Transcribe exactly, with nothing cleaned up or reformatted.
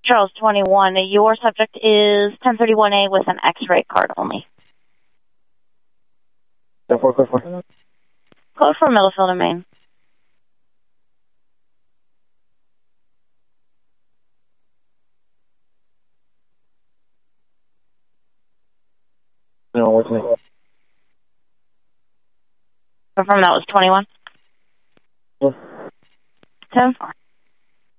Charles twenty-one. Your subject is ten thirty-one A with an X-ray card only. Code for, code for. Code for Middlefield and Maine. No, what's it? Confirm that was twenty-one. Yeah. ten four.